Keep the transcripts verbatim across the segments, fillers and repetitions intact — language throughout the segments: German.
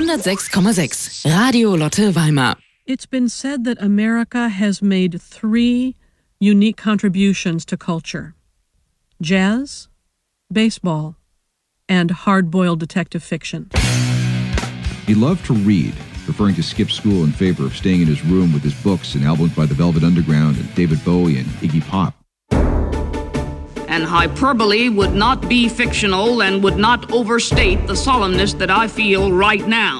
hundertsechs Komma sechs Radio Lotte Weimar. It's been said that America has made three unique contributions to culture: jazz, baseball, and hard-boiled detective fiction. He loved to read, preferring to skip school in favor of staying in his room with his books and albums by the Velvet Underground and David Bowie and Iggy Pop. And hyperbole would not be fictional and would not overstate the solemnness that I feel right now.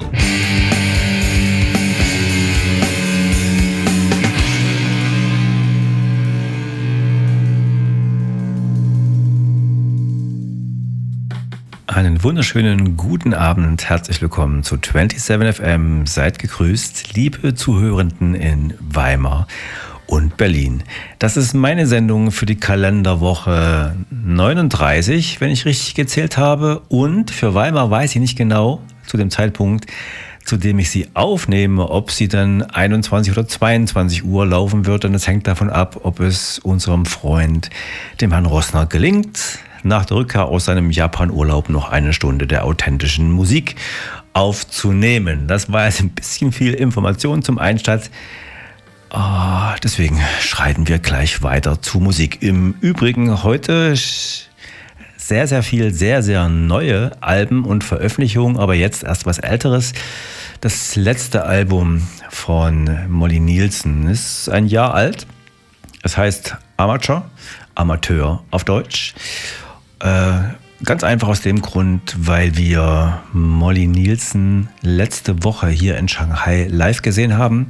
Einen wunderschönen guten Abend, herzlich willkommen zu siebenundzwanzig F M. Seid gegrüßt, liebe Zuhörenden in Weimar und Berlin. Das ist meine Sendung für die Kalenderwoche neununddreißig, wenn ich richtig gezählt habe. Und für Weimar weiß ich nicht genau zu dem Zeitpunkt, zu dem ich sie aufnehme, ob sie dann einundzwanzig oder zweiundzwanzig Uhr laufen wird. Und es hängt davon ab, ob es unserem Freund, dem Herrn Rossner, gelingt, nach der Rückkehr aus seinem Japan-Urlaub noch eine Stunde der authentischen Musik aufzunehmen. Das war jetzt ein bisschen viel Information zum Einstand. Oh, deswegen schreiten wir gleich weiter zu Musik. Im Übrigen heute sehr, sehr viel, sehr, sehr neue Alben und Veröffentlichungen, aber jetzt erst was Älteres. Das letzte Album von Molly Nielsen ist ein Jahr alt. Es heißt Amateur, Amateur auf Deutsch. Äh, ganz einfach aus dem Grund, weil wir Molly Nielsen letzte Woche hier in Shanghai live gesehen haben.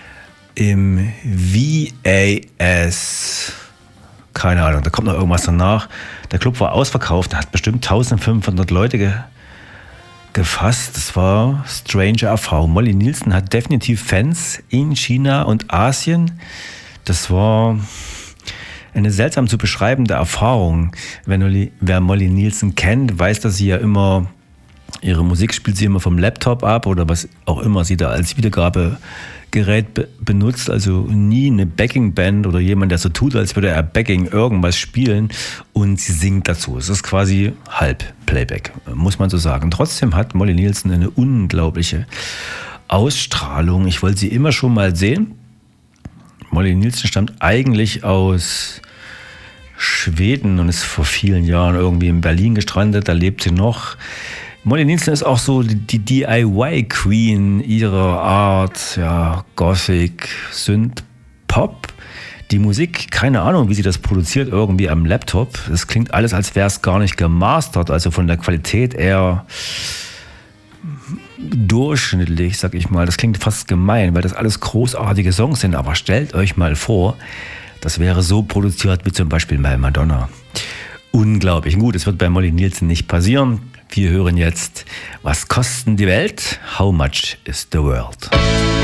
Im V A S, keine Ahnung, da kommt noch irgendwas danach. Der Club war ausverkauft, hat bestimmt eintausendfünfhundert Leute ge- gefasst. Das war strange Erfahrung. Molly Nielsen hat definitiv Fans in China und Asien. Das war eine seltsam zu beschreibende Erfahrung. Wenn, wer Molly Nielsen kennt, weiß, dass sie ja immer, ihre Musik spielt sie immer vom Laptop ab oder was auch immer sie da als Wiedergabegerät be- benutzt. Also nie eine Backing-Band oder jemand, der so tut, als würde er Backing irgendwas spielen und sie singt dazu. Es ist quasi halb Playback, muss man so sagen. Trotzdem hat Molly Nielsen eine unglaubliche Ausstrahlung. Ich wollte sie immer schon mal sehen. Molly Nielsen stammt eigentlich aus Schweden und ist vor vielen Jahren irgendwie in Berlin gestrandet, da lebt sie noch. Molly Nielsen ist auch so die D I Y-Queen ihrer Art, ja, Gothic, Synth, Pop. Die Musik, keine Ahnung, wie sie das produziert, irgendwie am Laptop. Es klingt alles, als wäre es gar nicht gemastert, also von der Qualität eher durchschnittlich, sag ich mal. Das klingt fast gemein, weil das alles großartige Songs sind, aber stellt euch mal vor, das wäre so produziert wie zum Beispiel bei Madonna. Unglaublich. Gut, es wird bei Molly Nielsen nicht passieren. Wir hören jetzt, was kostet die Welt? How much is the world?